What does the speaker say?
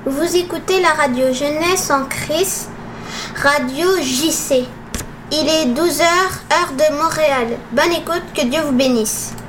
Vous écoutez la radio Jeunesse en Christ, radio JC. Il est 12h, heure de Montréal. Bonne écoute, que Dieu vous bénisse.